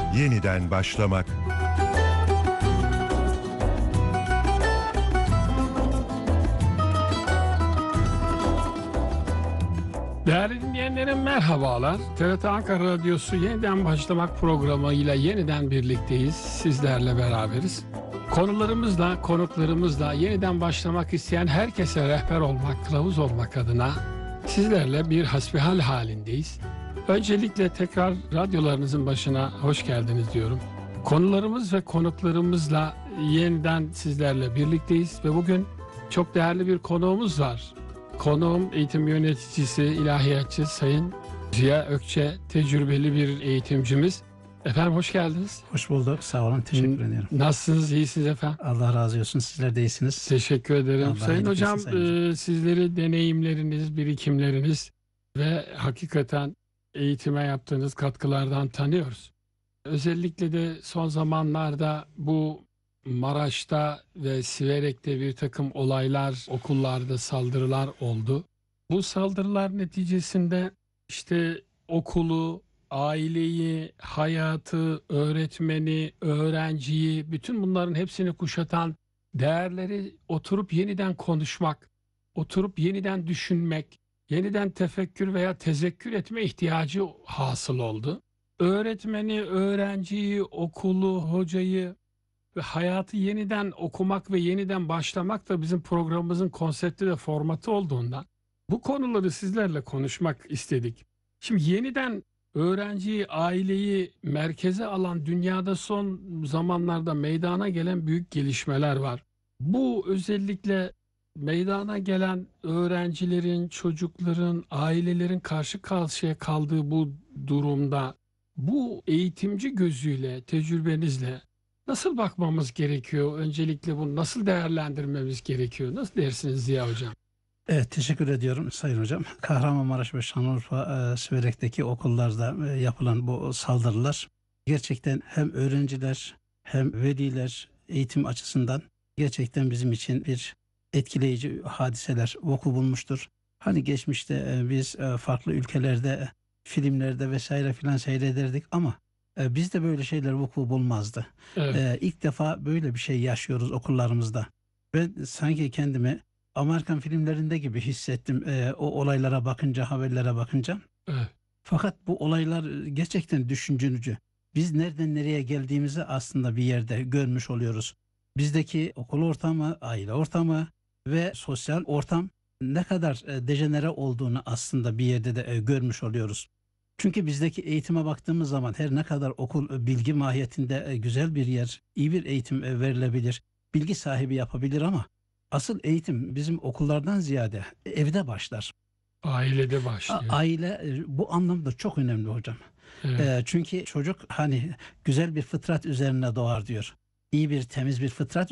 Yeniden başlamak. Değerli dinleyenlerim merhabalar. TRT Ankara Radyosu Yeniden Başlamak programıyla yeniden birlikteyiz. Sizlerle beraberiz. Konularımızla, konuklarımızla yeniden başlamak isteyen herkese rehber olmak, kılavuz olmak adına sizlerle bir hasbihal halindeyiz. Öncelikle tekrar radyolarınızın başına hoş geldiniz diyorum. Konularımız ve konuklarımızla yeniden sizlerle birlikteyiz ve bugün çok değerli bir konuğumuz var. Konuğum eğitim yöneticisi, ilahiyatçı Sayın Ziya Ökçe, tecrübeli bir eğitimcimiz. Efendim hoş geldiniz. Hoş bulduk. Sağ olun. Teşekkür ederim. Nasılsınız? İyisiniz efendim? Allah razı olsun. Sizler de iyisiniz. Teşekkür ederim. Allah Sayın iyilik hocam, versin Sayın hocam. Sizleri deneyimleriniz, birikimleriniz ve hakikaten eğitime yaptığınız katkılardan tanıyoruz. Özellikle de son zamanlarda bu Maraş'ta ve Siverek'te bir takım olaylar, okullarda saldırılar oldu. Bu saldırılar neticesinde işte okulu, aileyi, hayatı, öğretmeni, öğrenciyi, bütün bunların hepsini kuşatan değerleri oturup yeniden konuşmak, oturup yeniden düşünmek, yeniden tefekkür veya tezekkür etme ihtiyacı hasıl oldu. Öğretmeni, öğrenciyi, okulu, hocayı ve hayatı yeniden okumak ve yeniden başlamak da bizim programımızın konsepti ve formatı olduğundan bu konuları sizlerle konuşmak istedik. Şimdi yeniden öğrenciyi, aileyi merkeze alan dünyada son zamanlarda meydana gelen büyük gelişmeler var. Bu özellikle meydana gelen öğrencilerin, çocukların, ailelerin karşı karşıya kaldığı bu durumda bu eğitimci gözüyle, tecrübenizle nasıl bakmamız gerekiyor? Öncelikle bunu nasıl değerlendirmemiz gerekiyor? Nasıl dersiniz Ziya Hocam? Evet, teşekkür ediyorum Sayın Hocam. Kahramanmaraş ve Şanlıurfa, Siverek'teki okullarda yapılan bu saldırılar gerçekten hem öğrenciler hem veliler eğitim açısından gerçekten bizim için bir etkileyici hadiseler vuku bulmuştur. Hani geçmişte biz farklı ülkelerde, filmlerde vesaire filan seyrederdik ama bizde böyle şeyler vuku bulmazdı. Evet. İlk defa böyle bir şey yaşıyoruz okullarımızda. Ben sanki kendimi Amerikan filmlerinde gibi hissettim o olaylara bakınca, haberlere bakınca. Evet. Fakat bu olaylar gerçekten düşündürücü. Biz nereden nereye geldiğimizi aslında bir yerde görmüş oluyoruz. Bizdeki okul ortamı, aile ortamı ve sosyal ortam ne kadar dejenere olduğunu aslında bir yerde de görmüş oluyoruz. Çünkü bizdeki eğitime baktığımız zaman her ne kadar okul bilgi mahiyetinde güzel bir yer, iyi bir eğitim verilebilir, bilgi sahibi yapabilir ama asıl eğitim bizim okullardan ziyade evde başlar. Ailede başlıyor. Aile bu anlamda çok önemli hocam. Evet. Çünkü çocuk hani güzel bir fıtrat üzerine doğar diyor. İyi bir temiz bir fıtrat